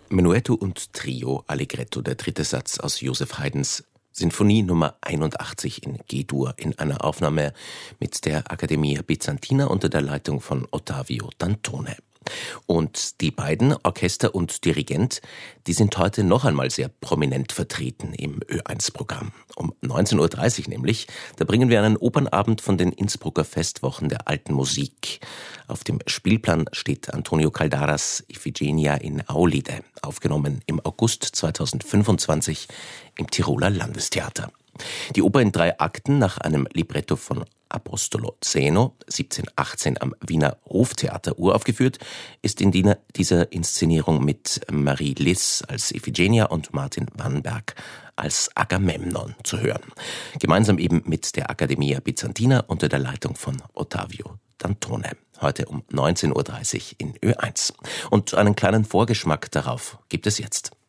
Menuetto und Trio Allegretto, der dritte Satz aus Joseph Haydns Sinfonie Nummer 81 in G-Dur in einer Aufnahme mit der Accademia Bizantina unter der Leitung von Ottavio Dantone. Und die beiden, Orchester und Dirigent, die sind heute noch einmal sehr prominent vertreten im Ö1-Programm. Um 19.30 Uhr nämlich, da bringen wir einen Opernabend von den Innsbrucker Festwochen der alten Musik. Auf dem Spielplan steht Antonio Caldaras Iphigenia in Aulide, aufgenommen im August 2025 im Tiroler Landestheater. Die Oper in 3 Akten nach einem Libretto von Apostolo Zeno, 1718 am Wiener Hoftheater uraufgeführt, ist in dieser Inszenierung mit Marie Liss als Iphigenia und Martin Wannberg als Agamemnon zu hören. Gemeinsam eben mit der Accademia Bizantina unter der Leitung von Ottavio Dantone. Heute um 19.30 Uhr in Ö1. Und einen kleinen Vorgeschmack darauf gibt es jetzt.